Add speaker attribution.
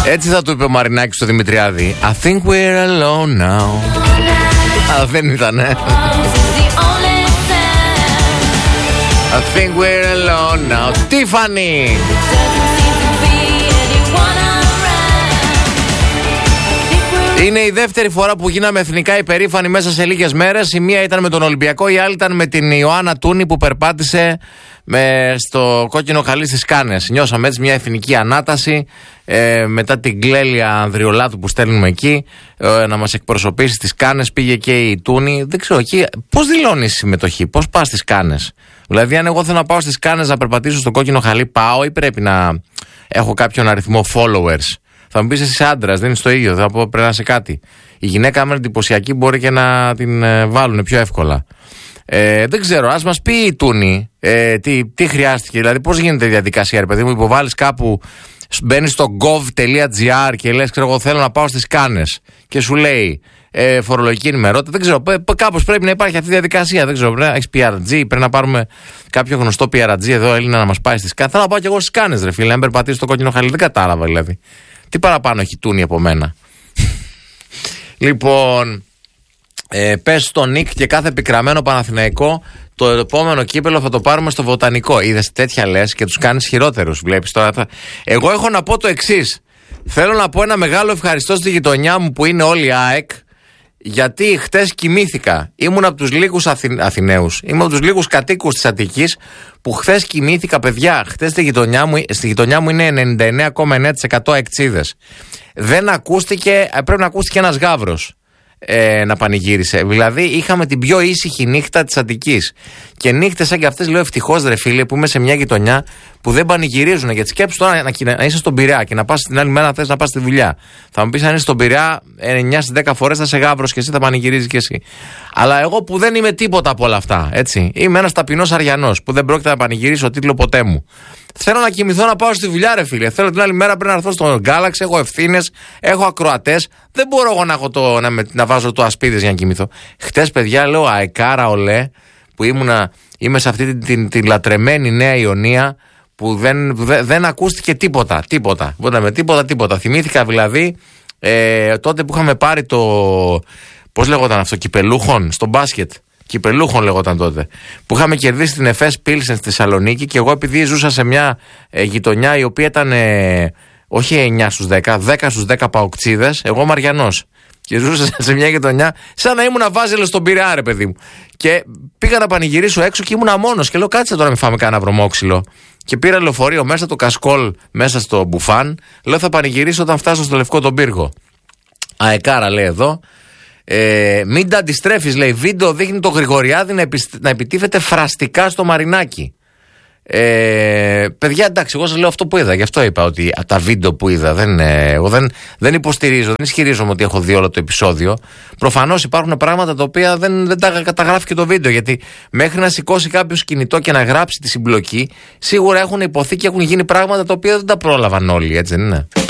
Speaker 1: Έτσι θα του είπε ο Μαρινάκης στο Δημητριάδη. I think we're alone now. Α, δεν ήτανε. I think we're alone now. Tiffany. Είναι η δεύτερη φορά που γίναμε εθνικά υπερήφανοι μέσα σε λίγες μέρες. Η μία ήταν με τον Ολυμπιακό, η άλλη ήταν με την Ιωάννα Τούνη που περπάτησε στο κόκκινο χαλί στις Κάνες. Νιώσαμε έτσι μια εθνική ανάταση μετά την Κλέλια Ανδριολάτου που στέλνουμε εκεί να μας εκπροσωπήσει στις Κάνες. Πήγε και η Τούνη. Δεν ξέρω εκεί πώς δηλώνεις συμμετοχή, πώς πας στις Κάνες. Δηλαδή, αν εγώ θέλω να πάω στις Κάνες να περπατήσω στο κόκκινο χαλί, πάω ή πρέπει να έχω κάποιον αριθμό followers? Θα μου πεις εσύ άντρας, δεν είναι το ίδιο. Θα πω πρέπει να είσαι κάτι. Η γυναίκα, άμα είναι εντυπωσιακή, μπορεί και να την βάλουν πιο εύκολα. Δεν ξέρω, ας μας πει η Τούνη τι χρειάστηκε. Δηλαδή, πώς γίνεται η διαδικασία, ρε παιδί μου, υποβάλλεις κάπου, μπαίνεις στο gov.gr και λες, ξέρω εγώ, θέλω να πάω στις Κάνες. Και σου λέει φορολογική ενημερότητα. Δεν ξέρω, κάπως πρέπει να υπάρχει αυτή η διαδικασία. Δεν ξέρω, πρέπει να έχεις PRG, πρέπει να πάρουμε κάποιο γνωστό PRG εδώ, Έλληνα, να μας πάει στις Κάνες. Θέλω να πάω κι εγώ στις Κάνες, ρε φίλε, να περπατήσω στο κόκκινο χαλί. Δεν κατάλαβα δηλαδή. Τι παραπάνω έχει Τούνη από μένα? Λοιπόν, πες στον Νίκ και κάθε πικραμένο Παναθηναϊκό, το επόμενο κύπελο θα το πάρουμε στο Βοτανικό. Είδες τέτοια λες και τους κάνεις χειρότερους. Βλέπεις τώρα. Εγώ έχω να πω το εξής. Θέλω να πω ένα μεγάλο ευχαριστώ στη γειτονιά μου που είναι όλοι ΑΕΚ, γιατί χτες κοιμήθηκα. Ήμουν από τους λίγους Αθηναίους. Ήμουν από τους λίγους κατοίκους της Αττικής που χθες κοιμήθηκα, παιδιά. Χθες στη γειτονιά μου είναι 99,9% αεξίδες. Δεν ακούστηκε, πρέπει να ακούστηκε ένας γάβρος να πανηγύρισε. Δηλαδή είχαμε την πιο ήσυχη νύχτα της Αττικής. Και νύχτες σαν και αυτές, λέω, ευτυχώς ρε φίλε που είμαι σε μια γειτονιά που δεν πανηγυρίζουν. Γιατί σκέψου τώρα να είσαι στον Πειραιά και να πας την άλλη μέρα να θες να πας στη δουλειά. Θα μου πεις, αν είσαι στον Πειραιά 9 στις 10 φορές θα σε γάβρος και εσύ θα πανηγυρίζεις και εσύ. Αλλά εγώ που δεν είμαι τίποτα από όλα αυτά, έτσι. Είμαι ένας ταπεινός Αριανός που δεν πρόκειται να πανηγυρίσω τίτλο ποτέ μου. Θέλω να κοιμηθώ να πάω στη δουλειά, ρε φίλε. Θέλω την άλλη μέρα πρέπει να έρθω στον Galaxy, έχω ευθύνες, έχω ακροατές. Δεν μπορώ εγώ να βάζω το ασπίδες για να κοιμηθώ. Χτες, παιδιά, λέω αεκάρα ολέ που είμαι σε αυτή την λατρεμένη Νέα Ιωνία που δεν ακούστηκε τίποτα. Τίποτα. Θυμήθηκα δηλαδή τότε που είχαμε πάρει το. Πώς λέγονταν αυτό, κυπελούχων στο μπάσκετ. Κυπελούχων λέγονταν τότε. Που είχαμε κερδίσει την Εφές Πίλσεν στη Θεσσαλονίκη και εγώ επειδή ζούσα σε μια γειτονιά η οποία ήταν όχι 9 στους 10, 10 στους 10 παοκτσίδες, εγώ Μαριανός. Και ζούσα σε μια γειτονιά, σαν να ήμουν βάζελο στον Πειραιά, ρε παιδί μου. Και πήγα να πανηγυρίσω έξω και ήμουνα μόνος. Και λέω, κάτσε τώρα, μην φάμε κανένα βρωμόξυλο. Και πήρα λεωφορείο μέσα, το Κασκόλ μέσα στο Μπουφάν. Λέω, θα πανηγυρίσω όταν φτάσω στο Λευκό τον Πύργο. Αεκάρα, λέει εδώ. Μην τα αντιστρέφεις, λέει. Βίντεο δείχνει το Γρηγοριάδη να επιτίθεται φραστικά στο Μαρινάκι. Παιδιά, εντάξει, εγώ σας λέω αυτό που είδα. Γι' αυτό είπα ότι τα βίντεο που είδα εγώ δεν υποστηρίζω, δεν ισχυρίζομαι ότι έχω δει όλο το επεισόδιο. Προφανώς υπάρχουν πράγματα τα οποία δεν τα καταγράφει και το βίντεο. Γιατί μέχρι να σηκώσει κάποιο κινητό και να γράψει τη συμπλοκή, σίγουρα έχουν υποθεί και έχουν γίνει πράγματα τα οποία δεν τα πρόλαβαν όλοι, έτσι δεν είναι?